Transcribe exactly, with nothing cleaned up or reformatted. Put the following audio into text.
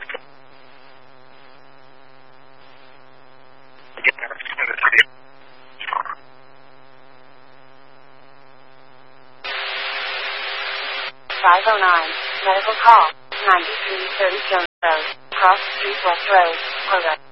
five oh nine, medical call, ninety-three thirty Jones Road, Cross Street West Road, Quota.